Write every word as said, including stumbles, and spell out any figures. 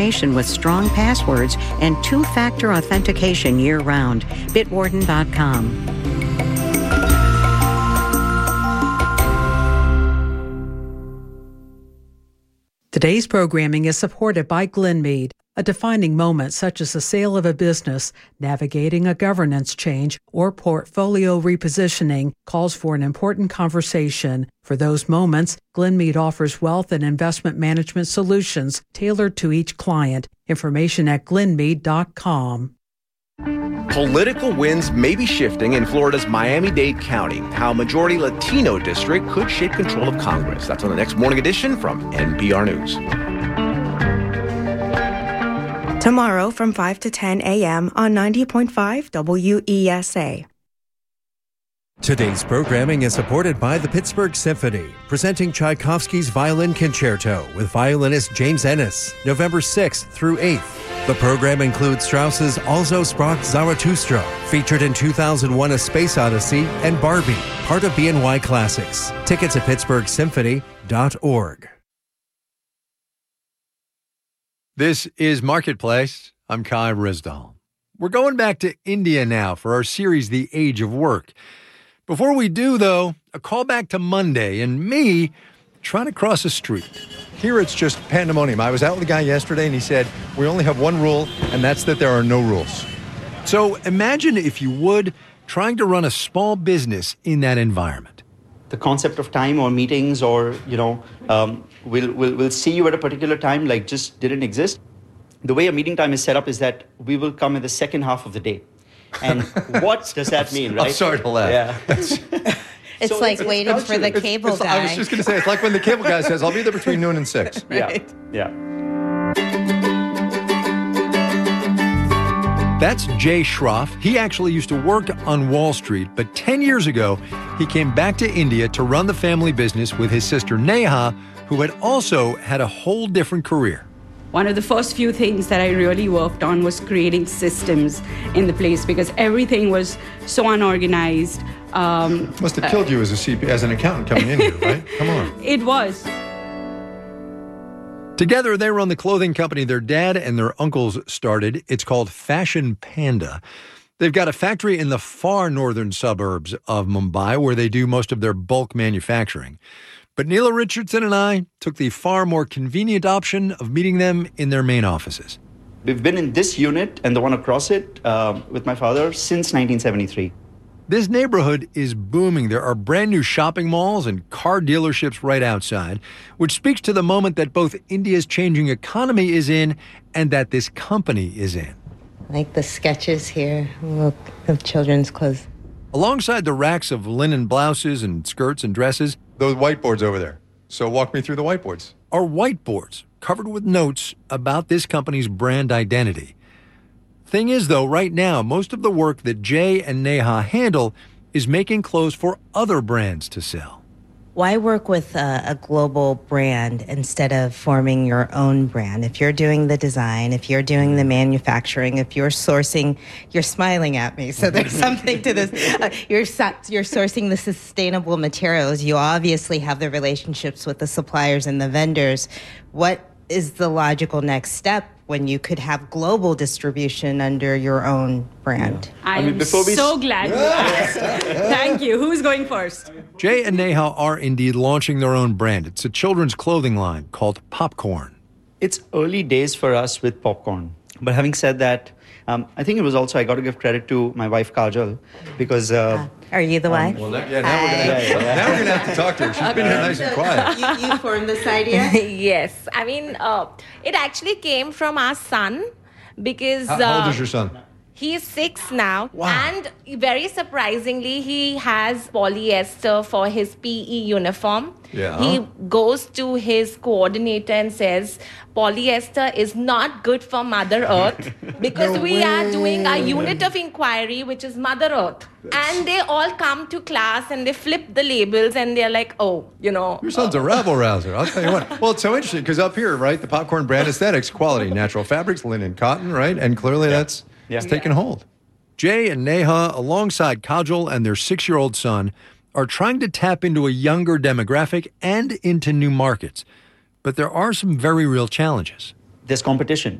with strong passwords and two-factor authentication year-round. Bitwarden dot com. Today's programming is supported by Glenmead. A defining moment such as the sale of a business, navigating a governance change, or portfolio repositioning calls for an important conversation. For those moments, Glenmead offers wealth and investment management solutions tailored to each client. Information at glenmead dot com. Political winds may be shifting in Florida's Miami-Dade County. How a majority Latino district could shape control of Congress. That's on the next morning edition from N P R News. Tomorrow from five to ten a.m. on ninety point five W E S A. Today's programming is supported by the Pittsburgh Symphony, presenting Tchaikovsky's Violin Concerto with violinist James Ennis, November sixth through eighth. The program includes Strauss's Also sprach Zarathustra, featured in two thousand one A Space Odyssey, and Barbie, part of B N Y Classics. Tickets at pittsburgh symphony dot org. This is Marketplace. I'm Kai Rizdal. We're going back to India now for our series, The Age of Work. Before we do, though, a call back to Monday and me trying to cross a street. Here it's just pandemonium. I was out with a guy yesterday and he said, we only have one rule, and that's that there are no rules. So imagine, if you would, trying to run a small business in that environment. The concept of time or meetings or, you know, um, we'll, we'll, we'll see you at a particular time, like, just didn't exist. The way a meeting time is set up is that we will come in the second half of the day. And what does that mean, right? I'm sorry to laugh. Yeah. It's so like it's, waiting it's for the it's, cable it's, guy. I was just going to say, it's like when the cable guy says, I'll be there between noon and six. Right. Yeah. Yeah. That's Jay Shroff. He actually used to work on Wall Street, but ten years ago, he came back to India to run the family business with his sister Neha, who had also had a whole different career. One of the first few things that I really worked on was creating systems in the place because everything was so unorganized. Um, Must have killed uh, you as a C P, as an accountant coming in here, right? Come on. It was. Together, they run the clothing company their dad and their uncles started. It's called Fashion Panda. They've got a factory in the far northern suburbs of Mumbai where they do most of their bulk manufacturing. But Neela Richardson and I took the far more convenient option of meeting them in their main offices. We've been in this unit and the one across it uh, with my father since nineteen seventy-three. This neighborhood is booming. There are brand new shopping malls and car dealerships right outside, which speaks to the moment that both India's changing economy is in and that this company is in. Like the sketches here of children's clothes. Alongside the racks of linen blouses and skirts and dresses, those whiteboards over there. So walk me through the whiteboards. Are whiteboards covered with notes about this company's brand identity. Thing is, though, right now, most of the work that Jay and Neha handle is making clothes for other brands to sell. Why work with a, a global brand instead of forming your own brand? If you're doing the design, if you're doing the manufacturing, if you're sourcing, you're smiling at me, so there's something to this. Uh, you're, you're sourcing the sustainable materials. You obviously have the relationships with the suppliers and the vendors. What is the logical next step when you could have global distribution under your own brand? Yeah. I, I mean, am so we... glad you asked. Thank you. Who's going first? Jay and Neha are indeed launching their own brand. It's a children's clothing line called Popcorn. It's early days for us with Popcorn. But having said that, um, I think it was also, I got to give credit to my wife, Kajal, because... Uh, uh, are you the wife? Um, well, that, yeah, now, we're gonna have, yeah, yeah. now we're going to have to talk to her. She's okay. been here nice and quiet. You, you formed this idea? Yes. I mean, uh, it actually came from our son because... How, how old is your son? He's six now. Wow. And very surprisingly, he has polyester for his P E uniform. Yeah. He goes to his coordinator and says, polyester is not good for Mother Earth because no we way. are doing a unit of inquiry, which is Mother Earth. That's... And they all come to class and they flip the labels and they're like, oh, you know. Your son's a rabble rouser. I'll tell you what. Well, it's so interesting because up here, right, the Popcorn brand aesthetics, quality, natural fabrics, linen, cotton, right? And clearly yeah. that's... Yeah. It's taken hold. Jay and Neha, alongside Kajal and their six-year-old son, are trying to tap into a younger demographic and into new markets. But there are some very real challenges. there's competition.